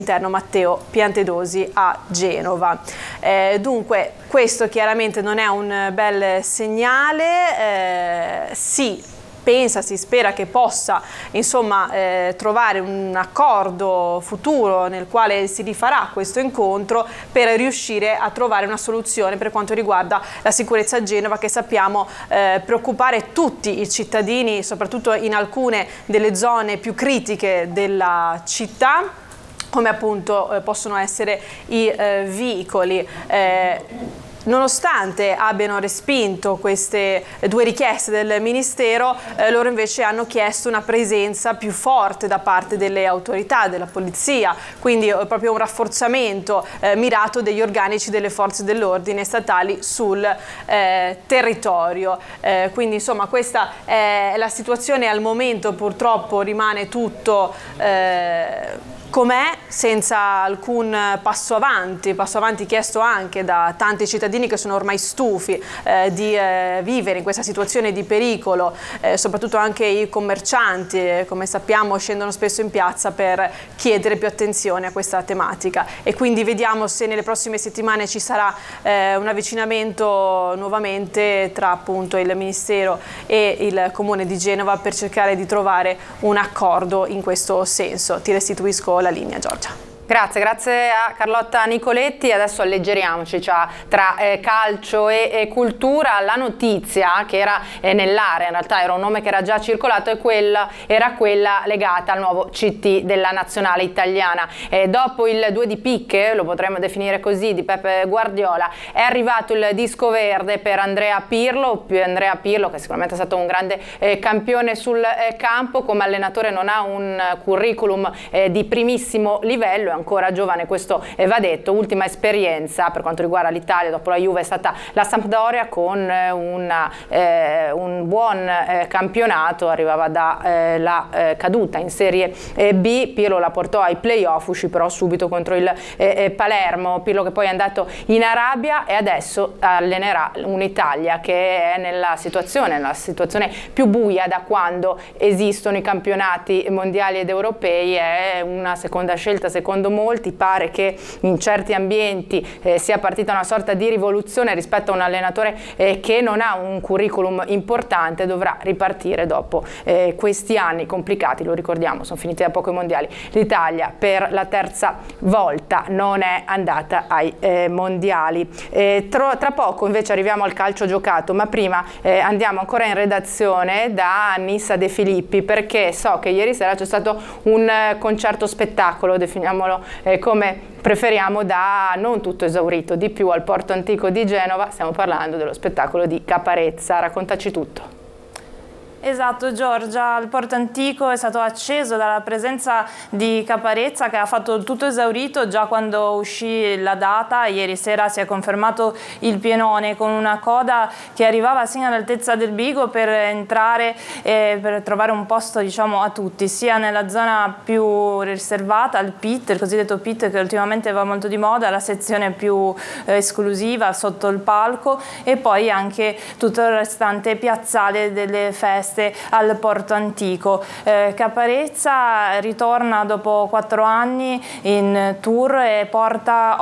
interno Matteo Piantedosi a Genova. Dunque questo chiaramente non è un bel segnale, si spera che possa trovare un accordo futuro nel quale si rifarà questo incontro per riuscire a trovare una soluzione per quanto riguarda la sicurezza a Genova, che sappiamo preoccupare tutti i cittadini, soprattutto in alcune delle zone più critiche della città, come appunto possono essere i veicoli. Nonostante abbiano respinto queste due richieste del Ministero, loro invece hanno chiesto una presenza più forte da parte delle autorità, della polizia, quindi proprio un rafforzamento mirato degli organici delle forze dell'ordine statali sul territorio. Quindi insomma questa è la situazione al momento, purtroppo rimane tutto com'è, senza alcun passo avanti chiesto anche da tanti cittadini che sono ormai stufi di vivere in questa situazione di pericolo, soprattutto anche i commercianti, come sappiamo, scendono spesso in piazza per chiedere più attenzione a questa tematica, e quindi vediamo se nelle prossime settimane ci sarà un avvicinamento nuovamente tra appunto il Ministero e il Comune di Genova per cercare di trovare un accordo in questo senso. Ti restituisco la linea, Giorgia. Grazie a Carlotta Nicoletti. Adesso alleggeriamoci, tra calcio e cultura. La notizia che era nell'area, in realtà era un nome che era già circolato, era quella legata al nuovo CT della nazionale italiana. Dopo il 2 di picche, lo potremmo definire così, di Pepe Guardiola, è arrivato il disco verde per Andrea Pirlo, che sicuramente è stato un grande campione sul campo. Come allenatore non ha un curriculum di primissimo livello, è ancora giovane, questo va detto. Ultima esperienza per quanto riguarda l'Italia dopo la Juve è stata la Sampdoria, con un buon campionato, arrivava dalla caduta in Serie B. Pirlo la portò ai playoff, uscì però subito contro il Palermo. Pirlo che poi è andato in Arabia e adesso allenerà un'Italia che è nella situazione più buia da quando esistono i campionati mondiali ed europei. È una seconda scelta secondo molti. Pare che in certi ambienti sia partita una sorta di rivoluzione rispetto a un allenatore che non ha un curriculum importante, dovrà ripartire dopo questi anni complicati. Lo ricordiamo, sono finiti da poco i mondiali. L'Italia per la terza volta non è andata ai mondiali. Tra poco invece arriviamo al calcio giocato, ma prima andiamo ancora in redazione da Nissa De Filippi, perché so che ieri sera c'è stato un concerto spettacolo, definiamolo come preferiamo, da non tutto esaurito, di più al Porto Antico di Genova. Stiamo parlando dello spettacolo di Caparezza. Raccontaci tutto. Esatto Giorgia, il Porto Antico è stato acceso dalla presenza di Caparezza, che ha fatto tutto esaurito già quando uscì la data. Ieri sera si è confermato il pienone, con una coda che arrivava sino all'altezza del Bigo per entrare e per trovare un posto, diciamo, a tutti, sia nella zona più riservata, il pit, il cosiddetto pit, che ultimamente va molto di moda, la sezione più esclusiva sotto il palco, e poi anche tutto il restante piazzale delle feste al Porto Antico. Caparezza ritorna dopo 4 anni in tour e porta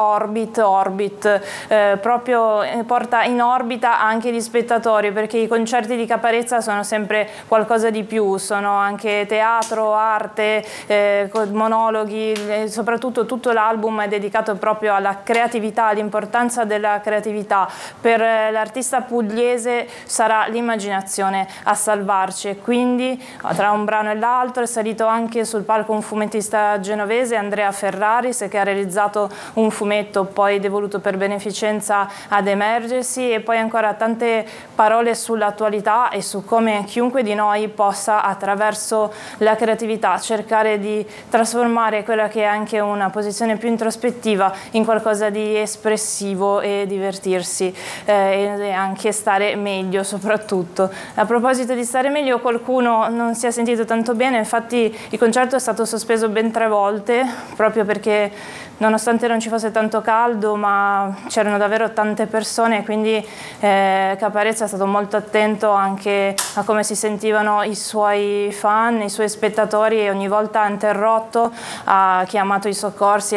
proprio porta in orbita anche gli spettatori, perché i concerti di Caparezza sono sempre qualcosa di più, sono anche teatro, arte, monologhi, soprattutto tutto l'album è dedicato proprio alla creatività, all'importanza della creatività. Per l'artista pugliese sarà l'immaginazione a salvarci, e quindi tra un brano e l'altro è salito anche sul palco un fumettista genovese, Andrea Ferraris, che ha realizzato un fumetto poi devoluto per beneficenza ad Emergency, e poi ancora tante parole sull'attualità e su come chiunque di noi possa, attraverso la creatività, cercare di trasformare quella che è anche una posizione più introspettiva in qualcosa di espressivo e divertirsi e anche stare meglio soprattutto. A proposito di stare meglio, qualcuno non si è sentito tanto bene, infatti il concerto è stato sospeso ben 3 volte, proprio perché nonostante non ci fosse tanto caldo, ma c'erano davvero tante persone, quindi Caparezza è stato molto attento anche a come si sentivano i suoi fan, i suoi spettatori, e ogni volta ha interrotto, ha chiamato i soccorsi